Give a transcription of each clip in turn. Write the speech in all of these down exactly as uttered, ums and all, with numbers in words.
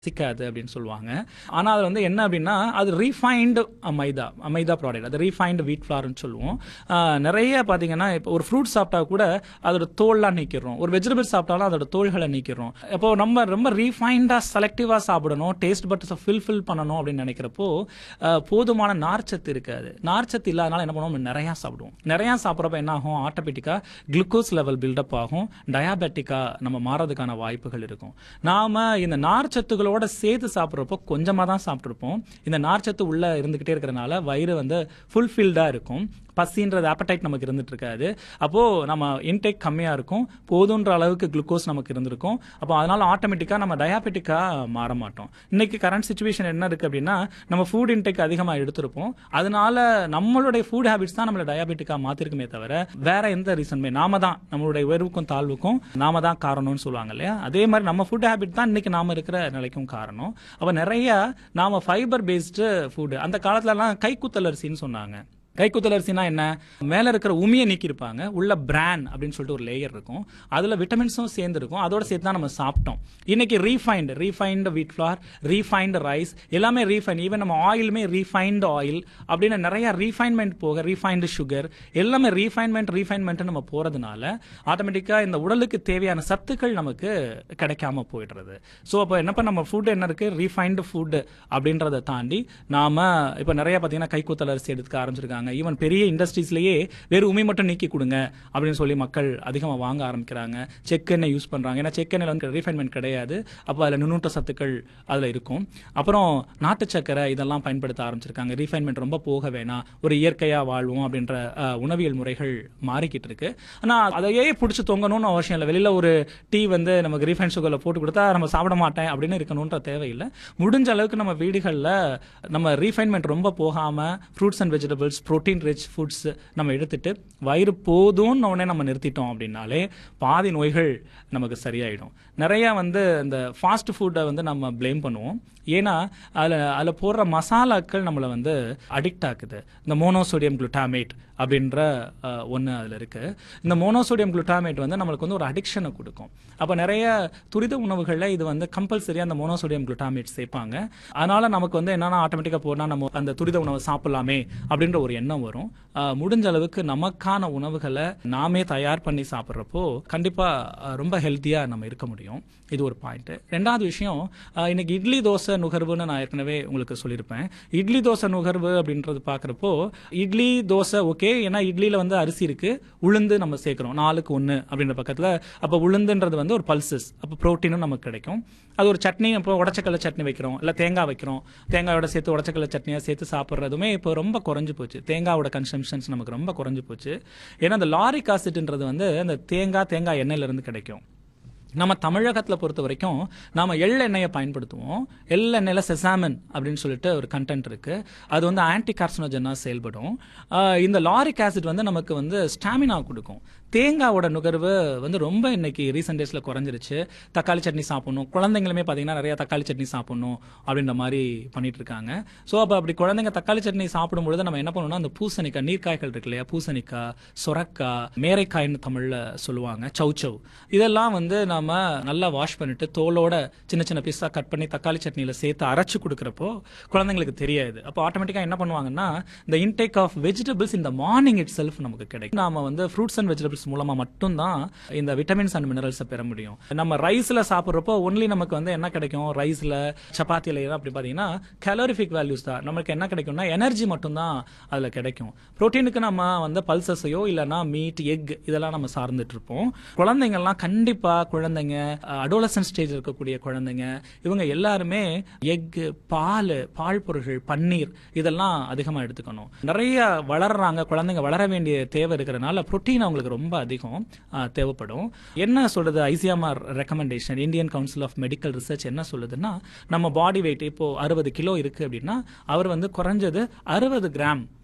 சிக்காது அப்படின்னு சொல்லுவாங்க. ஆனால் அது வந்து என்ன அப்படின்னா அது ரீஃபைன்டு மைதா மைதா ப்ராடக்ட், அது ரீஃபைன்டு வீட் ஃப்ளார்னு சொல்லுவோம். நிறைய பார்த்தீங்கன்னா இப்போ ஒரு ஃப்ரூட் சாப்பிட்டா கூட அதோட தோல்லாம் நீக்கிறோம், ஒரு வெஜிடபிள் சாப்பிட்டாலும் அதோட தோள்களை நீக்கிறோம். இப்போ நம்ம ரொம்ப ரீஃபைண்டாக செலக்டிவாக சாப்பிடணும், டேஸ்ட் பட்ஸை ஃபில்ஃபில் பண்ணணும் அப்படின்னு நினைக்கிறப்போ போதுமான நார்ச்சத்து இருக்காது. நார்ச்சத்து இல்லாதனால என்ன பண்ணுவோம், நிறையா சாப்பிடுவோம். நிறையா சாப்பிட்றப்ப என்ன ஆகும், ஆட்டோமேட்டிக்காக குளுக்கோஸ் லெவல் பில்டப் ஆகும், டயாபெட்டிக்காக நம்ம மாறதுக்கான வாய்ப்புகள் இருக்கும். நாம இந்த நார்ச்சத்துகளோட சேர்த்து சாப்பிட்றப்போ கொஞ்சமாக தான் சாப்பிட்ருப்போம். இந்த நார்ச்சத்து உள்ள இருந்துகிட்டே இருக்கிறனால வயிறு வந்து ஃபுல்ஃபில்டா இருக்கும், பசின்றது ஆப்படைட் நமக்கு இருந்துட்டு இருக்காது. அப்போ நம்ம இன்டேக் கம்மியா இருக்கும், போதுன்ற அளவுக்கு குளுக்கோஸ் நமக்கு இருந்திருக்கும். அப்போ அதனால ஆட்டோமேட்டிக்கா நம்ம டயாபெட்டிக்கா மாற மாட்டோம். இன்னைக்கு கரண்ட் சிச்சுவேஷன் என்ன இருக்கு அப்படின்னா, நம்ம ஃபுட் இன்டேக் அதிகமா எடுத்திருப்போம், அதனால நம்மளுடைய ஃபுட் ஹேபிட்ஸ் தான் நம்மள டயாபெட்டிக்கா மாத்திருக்குமே தவிர வேற எந்த ரீசனுமே, நாம தான் நம்மளுடைய உயர்வுக்கும் தாழ்வுக்கும் நாம தான் காரணம்னு சொல்லுவாங்க இல்லையா, அதே மாதிரி நம்ம ஃபுட் ஹேபிட் தான் இன்னைக்கு நாம இருக்கிற நிலைக்கும் காரணம். அப்ப நிறைய நாம ஃபைபர் பேஸ்டு ஃபுட், அந்த காலத்துல எல்லாம் கைக்குத்தல் அரிசின்னு சொன்னாங்க. கைக்குத்தல் அரிசினா என்ன, மேல இருக்கிற உமியை நீக்கிருப்பாங்க, உள்ள பிரான் அப்படின்னு சொல்லிட்டு ஒரு லேயர் இருக்கும், அதுல விட்டமின்ஸும் சேர்ந்து இருக்கும், அதோட சேர்த்து தான் நம்ம சாப்பிட்டோம். இன்னைக்கு ரீஃபைன்டு ரீஃபைன்டு வீட் ஃப்ளார், ரீஃபைன்டு ரைஸ், எல்லாமே ரீஃபைன், ஈவன் நம்ம ஆயிலுமே ரீஃபைன்டு ஆயில் அப்படின்னு நிறைய ரீஃபைன்மெண்ட் போக, ரீஃபைன்டு சுகர், எல்லாமே ரீஃபைன்மெண்ட் ரீஃபைன்மெண்ட் நம்ம போறதுனால ஆட்டோமேட்டிக்கா இந்த உடலுக்கு தேவையான சத்துக்கள் நமக்கு கிடைக்காம போயிடுறது. ஸோ அப்போ என்னப்ப நம்ம ஃபுட் என்ன இருக்கு, ரீஃபைன்டு ஃபுட் அப்படின்றத தாண்டி நாம இப்போ நிறைய பார்த்தீங்கன்னா கைக்குத்தல் அரிசி எடுத்துக்க ஆரம்பிச்சிருக்காங்க. ஈவன் பெரிய இண்டஸ்ட்ரீஸ்லயே வெறும் உமி மட்டும் நீக்கி கொடுங்க அப்படின்னு சொல்லி மக்கள் அதிகமாக வாங்க ஆரம்பிக்கிறாங்க. செக்கெண்ணெய் யூஸ் பண்றாங்க, ஏன்னா செக்கெண்ணெயில் வந்து ரீஃபைன்மெண்ட் கிடையாது, அப்போ அதில் நுண்ணூட்ட சத்துக்கள் அதில் இருக்கும். அப்புறம் நாட்டு சக்கரை இதெல்லாம் பயன்படுத்த ஆரம்பிச்சிருக்காங்க. ரீஃபைன்மெண்ட் ரொம்ப போக வேணாம், ஒரு இயற்கையாக வாழ்வோம் அப்படின்ற உணவியல் முறைகள் மாறிக்கிட்டு இருக்கு. ஆனால் அதையே பிடிச்சி தொங்கணும்னு அவசியம் இல்லை. வெளியில் ஒரு டீ வந்து நமக்கு ரீஃபைன் சுகரில் போட்டு கொடுத்தா நம்ம சாப்பிட மாட்டேன் அப்படின்னு இருக்கணுன்ற தேவையில்லை. முடிஞ்ச அளவுக்கு நம்ம வீடுகளில் நம்ம ரீஃபைன்மெண்ட் ரொம்ப போகாமல் fruits and vegetables, protein rich foods நம்ம எடுத்துட்டு வயிறு போதும்னு உடனே நம்ம நிறுத்திட்டோம் அப்படின்னாலே பாதி நோய்கள் நமக்கு சரியாயிடும். நிறைய வந்து இந்த ஃபாஸ்ட் ஃபுட்டை வந்து நம்ம பிளேம் பண்ணுவோம், ஏன்னா அதில் அதில் போடுற மசாலாக்கள் நம்மளை வந்து அடிக்ட் ஆக்குது. இந்த மோனோசோடியம் குளுட்டாமேட் அப்படின்ற ஒன்று அதில் இருக்குது. இந்த மோனோசோடியம் குளுட்டாமேட் வந்து நம்மளுக்கு வந்து ஒரு அடிக்ஷனை கொடுக்கும். அப்போ நிறைய துரித உணவுகளில் இது வந்து கம்பல்சரியாக அந்த மோனோசோடியம் குளுட்டாமேட் சேர்ப்பாங்க. அதனால நமக்கு வந்து என்னன்னா ஆட்டோமேட்டிக்காக போனால் நம்ம அந்த துரித உணவை சாப்பிடலாமே அப்படின்ற ஒரு எண்ணம் வரும். முடிஞ்ச அளவுக்கு நமக்கான உணவுகளை நாமே தயார் பண்ணி சாப்பிட்றப்போ கண்டிப்பாக ரொம்ப ஹெல்த்தியாக நம்ம இருக்க முடியும். இது ஒரு பாயிண்ட். ரெண்டாவது விஷயம், இன்னைக்கு இட்லி தோசை நுகர்வுன்னு நான் ஏற்கனவே உங்களுக்கு சொல்லியிருப்பேன். இட்லி தோசை நுகர்வு அப்படின்றது பார்க்குறப்போ இட்லி தோசை ஓகே, ஏன்னா இட்லியில் வந்து அரிசி இருக்கு, உளுந்து நம்ம சேர்க்குறோம் நாலுக்கு ஒன்று அப்படின்ற பக்கத்தில். அப்போ உளுந்துன்றது வந்து ஒரு பல்சஸ், அப்போ ப்ரோட்டீனும் நமக்கு கிடைக்கும். அது ஒரு சட்னி, இப்போ உடச்சக்கல்ல சட்னி வைக்கிறோம், இல்லை தேங்காய் வைக்கிறோம், தேங்காயோட சேர்த்து உடச்சக்கல்ல சட்னியாக சேர்த்து சாப்பிட்றதுமே இப்போ ரொம்ப குறைஞ்சு போச்சு. தேங்காயோட கன்சம்ஷன்ஸ் நமக்கு ரொம்ப குறைஞ்சு போச்சு. ஏன்னா அந்த லாரிக் ஆசிட்ன்றது வந்து அந்த தேங்காய் தேங்காய் எண்ணெயிலிருந்து கிடைக்கும். நம்ம தமிழகத்தில் பொறுத்த வரைக்கும் நாம எள்ளெண்ணெயை பயன்படுத்துவோம். எள்ளெண்ணெயில் செசாமன் அப்படின்னு சொல்லிட்டு ஒரு கண்டென்ட் இருக்கு, அது வந்து ஆன்டி கார்சினோஜனாக செயல்படும். இந்த லாரிக் ஆசிட் வந்து நமக்கு வந்து ஸ்டாமினா கொடுக்கும். தேங்காவோட நுகர்வு வந்து ரொம்ப இன்னைக்கு ரீசெண்ட் டேஸில் குறைஞ்சிருச்சு. தக்காளி சட்னி சாப்பிடணும், குழந்தைங்களுமே பார்த்தீங்கன்னா நிறைய தக்காளி சட்னி சாப்பிடணும் அப்படின்ற மாதிரி பண்ணிட்டு இருக்காங்க. ஸோ அப்போ அப்படி குழந்தைங்க தக்காளி சட்னி சாப்பிடும்பொழுது நம்ம என்ன பண்ணணும்னா அந்த பூசணிக்காய், நீர்க்காய்கள் இருக்கு இல்லையா, பூசணிக்காய், சொரக்காய், மேரைக்காய்னு தமிழில் சொல்லுவாங்க, சௌச்சவ், இதெல்லாம் வந்து நம்ம நல்லா வாஷ் பண்ணிட்டு தோலோட சின்ன சின்ன பீஸா கட் பண்ணி தக்காளி சட்னியில் சேர்த்து அரைச்சு கொடுக்குறப்போ குழந்தைங்களுக்கு தெரியாது. அப்போ ஆட்டோமேட்டிக்காக என்ன பண்ணுவாங்கன்னா இந்த இன்டேக் ஆஃப் வெஜிடபிள்ஸ் இந்த மார்னிங் இட் செல்ஃப் நமக்கு கிடைக்கும். நாம வந்து ஃப்ரூட்ஸ் அண்ட் வெஜிடபிள்ஸ் மூலமா மட்டும்தான் இந்த விட்டமின்ஸ் அண்ட் மினரல்ஸை பெற முடியும். நம்ம ரைஸ்ல சாப்பிட்றப்போ ஒன்லி நமக்கு வந்து என்ன கிடைக்கும், ரைஸ்ல சப்பாத்தியில அப்படி பார்த்தீங்கன்னா கேலோரிஃபிக் வேல்யூஸ் தான் நமக்கு என்ன கிடைக்கும்னா எனர்ஜி மட்டும்தான் அதுல கிடைக்கும். புரோட்டீனுக்கு நம்ம வந்து பல்சஸையோ இல்லைன்னா மீட், எக் இதெல்லாம் நம்ம சார்ந்துட்டு இருப்போம். குழந்தைங்கள்லாம் கண்டிப்பா, குழந்தைங்க அடோலசன்ட் ஸ்டேஜ் இருக்கக்கூடிய குழந்தைங்க இவங்க எல்லாருமே எக், பால், பால் பொருட்கள், பன்னீர் இதெல்லாம் அதிகமாக எடுத்துக்கணும். நிறைய வளர்றாங்க குழந்தைங்க, வளர வேண்டிய தேவை இருக்கிறதுனால புரோட்டீன் அவங்களுக்கு ரொம்ப அதிகம் தேவைப்படும். என்ன சொல்றது, ICMR recommendation, Indian council of medical research என்ன சொல்லுதுன்னா, நம்ம பாடி வெயிட் இப்போ அறுபது கிலோ இருக்கு அப்படின்னா அவர் வந்து குறைஞ்சது அறுபது கிராம்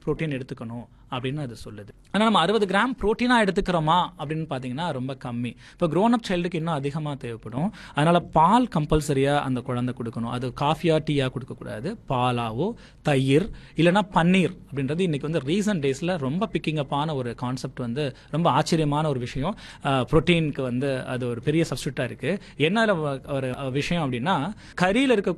புரோட்டீன் எடுத்துக்கணும் அப்படின்னு அது சொல்லுது. ஆனால் நம்ம அறுபது கிராம் புரோட்டீனாக எடுத்துக்கிறோமா அப்படின்னு பார்த்தீங்கன்னா ரொம்ப கம்மி. இப்போ க்ரோன் அப் சைல்டுக்கு இன்னும் அதிகமாக தேவைப்படும். அதனால் பால் கம்பல்சரியாக அந்த குழந்தை கொடுக்கணும். அது காஃபியாக டீயாக கொடுக்கக்கூடாது. பாலாவோ தயிர் இல்லைனா பன்னீர் அப்படின்றது இன்றைக்கி வந்து ரீசன்ட் டேஸில் ரொம்ப பிக்கிங் அப்பான ஒரு கான்செப்ட், வந்து ரொம்ப ஆச்சரியமான ஒரு விஷயம். ப்ரோட்டீனுக்கு வந்து அது ஒரு பெரிய சப்ஸ்டியூட்டாக இருக்குது. என்ன ஒரு விஷயம் அப்படின்னா, கறியில் இருக்க